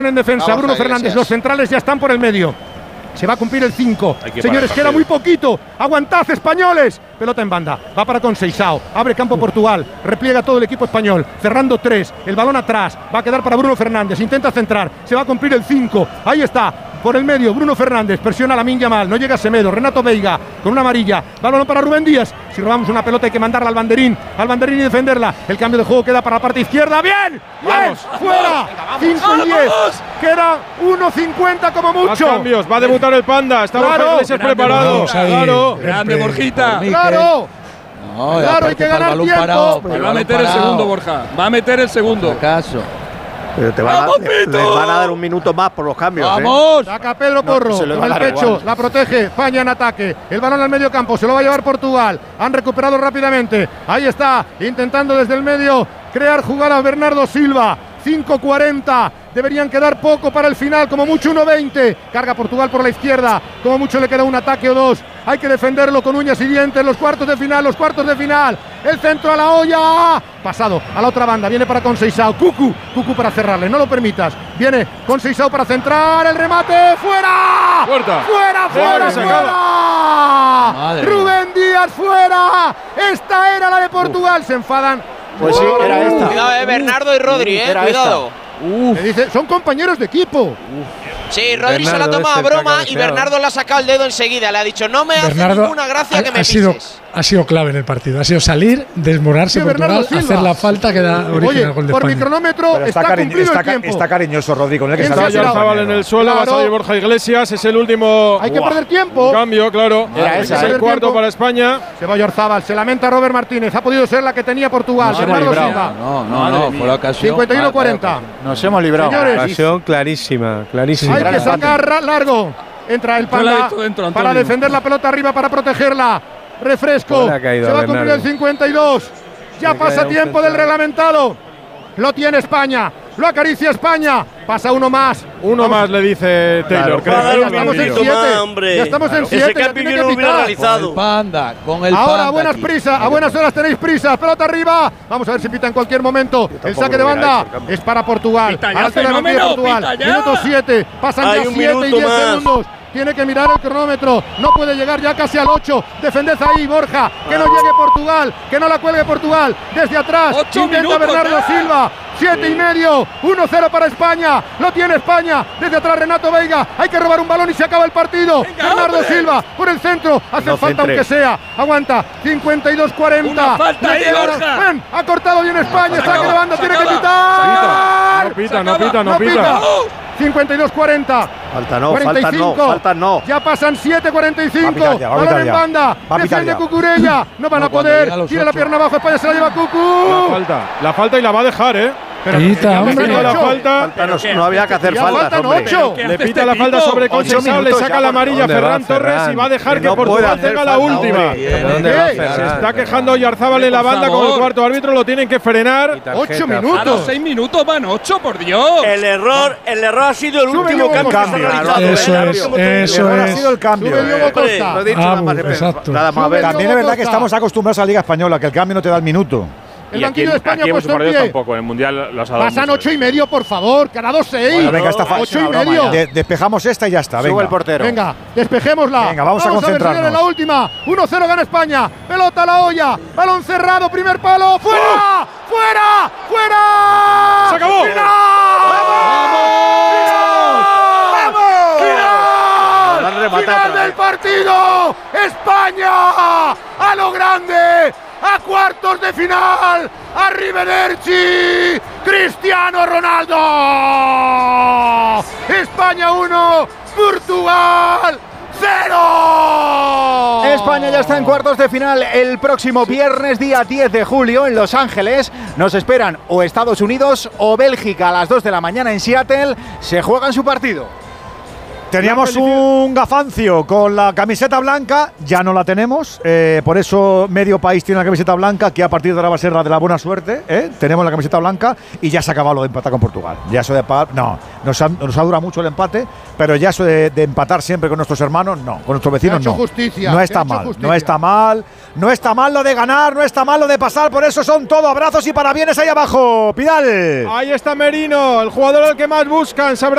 en defensa, Bruno Fernández, los centrales ya están por el medio. Se va a cumplir el 5. Señores, queda muy poquito. Aguantad, españoles. Pelota en banda. Va para Conceição. Abre campo Portugal. Repliega todo el equipo español. Cerrando 3. El balón atrás. Va a quedar para Bruno Fernández. Intenta centrar. Se va a cumplir el 5. Ahí está. Por el medio, Bruno Fernández. Presiona a Lamine Yamal. No llega Semedo. Renato Veiga con una amarilla. Balón para Rubén Díaz. Si robamos una pelota hay que mandarla al banderín. Al banderín y defenderla. El cambio de juego queda para la parte izquierda. ¡Bien! ¡Bien! ¡Fuera! 5 y 10. Queda 1.50 como mucho. Más cambios. Va a debutar el Panda. Está Claro. Borja preparado. Claro. Grande, Borjita. ¡Claro! No, claro, hay que ganar tiempo. Va a meter el segundo, Borja. Va a meter el segundo. ¿Acaso? Pero les van a dar un minuto más por los cambios. ¡Vamos! Saca Pedro Porro, con el pecho, la protege, España en ataque. El balón al medio campo, se lo va a llevar Portugal. Han recuperado rápidamente. Ahí está, intentando desde el medio crear jugadas Bernardo Silva. 5.40, deberían quedar poco para el final, como mucho 1.20. Carga Portugal por la izquierda, como mucho le queda un ataque o dos. Hay que defenderlo con uñas y dientes. Los cuartos de final. El centro a la olla. Pasado a la otra banda, viene para Conceição. Cucu para cerrarle, no lo permitas. Viene Conceição para centrar, el remate, ¡fuera! ¡Fuera! Rubén Díaz, fuera. Esta era la de Portugal, se enfadan. Pues sí, era esta. Cuidado, Bernardo y Rodri, cuidado. Me dice, son compañeros de equipo. Sí, Rodri se la ha tomado a broma y Bernardo le ha sacado el dedo enseguida. Le ha dicho, no me hace ninguna gracia que me pises. Ha sido clave en el partido. Ha sido salir, desmorarse Portugal, hacer la falta que da origen al gol de por España. mi cronómetro está cumplido el tiempo. Está cariñoso Rodrigo. Está Yarzábal en el suelo, va a salir Borja Iglesias. Es el último. Hay que perder tiempo. Cambio, claro. Es el cuarto para España. Se va Yarzábal, se lamenta Robert Martínez. Ha podido ser la que tenía Portugal. Bernardo Silva. No, fue la ocasión. 51-40. Nos hemos librado. Señores, Ocasión clarísima. hay que sacar largo. Entra el Panda para defender la pelota arriba, para protegerla. Refresco. Se va a cumplir el 52. Ya pasa tiempo del reglamentado. Lo tiene España. Lo acaricia España. Pasa uno más. Uno más le dice Taylor. Ya estamos en 7. Ya estamos en 7. Ya tiene que pitar. Panda, con el Ahora Panda a buenas aquí. prisas, a buenas horas tenéis prisa. Pelota arriba. Vamos a ver si pita en cualquier momento. El saque de banda es para Portugal. Ahora tiene la de Portugal. Minuto 7. Pasan ya 7 y 10 segundos. Tiene que mirar el cronómetro. No puede llegar ya casi al 8. Defended ahí, Borja. Que no llegue Portugal. Que no la cuelgue Portugal. Desde atrás. Intenta Bernardo Silva. 7 y medio. 1-0 para España. Lo tiene España. Desde atrás Renato Veiga. Hay que robar un balón y se acaba el partido. Bernardo Silva por el centro. Hace falta aunque sea. Aguanta. 52-40. Una falta ahí, Borja. Ven, ha cortado bien España. Saque de banda. Tiene que pitar. No pita. 52-40. Falta no. Ya pasan 7:45. Balón en banda. Defiende Cucurella. No van a poder. Tira la pierna abajo. España se la lleva Cucu. La falta y la va a dejar, Pero la falta. No había que hacer falta. Faltan 8. Le pita la falta sobre Conceição, le saca la amarilla Ferran Torres y va a dejar que Portugal tenga la última. Se está quejando Yarzábal en la banda con el cuarto árbitro, lo tienen que frenar. 8 A los minutos. 6 minutos van 8, por Dios. El error ha sido el último cambio. Eso es. Ha sido el cambio. Exacto. También es verdad que estamos acostumbrados a la Liga Española, que el cambio no te da el minuto. El banquillo de España ha puesto en pie. Tampoco, en el Mundial los ha dado. Pasan 8 y medio, por favor. Que hará 2-6. Bueno, venga, esta 8 y medio. Despejamos esta y ya está. Venga. Sube el portero. Venga, despejémosla. Venga, vamos a ver, concentrarnos. señores, la última. 1-0 gana España. Pelota a la olla. Balón cerrado, primer palo. ¡Fuera! ¡Fuera! ¡Fuera! ¡Se acabó! ¡Final del partido! ¡España! ¡A lo grande! ¡A cuartos de final! ¡Arrivederci! ¡Cristiano Ronaldo! ¡España 1! ¡Portugal 0! España ya está en cuartos de final. El próximo viernes, día 10 de julio, en Los Ángeles, nos esperan o Estados Unidos o Bélgica a las 2 de la mañana en Seattle. Se juegan su partido. Teníamos un gafancio con la camiseta blanca, ya no la tenemos, por eso medio país tiene la camiseta blanca, que a partir de ahora va a ser la de la buena suerte, tenemos la camiseta blanca y ya se ha acabado lo de empatar con Portugal. Ya eso de no, nos ha durado mucho el empate, pero ya eso de empatar siempre con nuestros hermanos, no, con nuestros vecinos no. Justicia, no está mal, no está mal, no está mal lo de ganar, no está mal lo de pasar, por eso son todo abrazos y parabienes ahí abajo. Pidal. Ahí está Merino, el jugador al que más buscan, sabrá